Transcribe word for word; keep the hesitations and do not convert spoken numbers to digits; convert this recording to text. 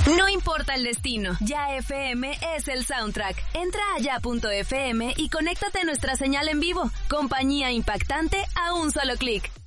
No importa el destino, Ya F M es el soundtrack. Entra a ya punto f m y conéctate a nuestra señal en vivo. Compañía impactante a un solo clic.